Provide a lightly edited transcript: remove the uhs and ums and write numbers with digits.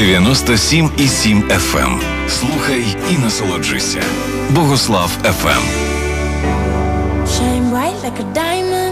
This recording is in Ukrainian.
97,7 FM. Слухай і насолоджуйся. Богослав FM. Shine bright like a diamond.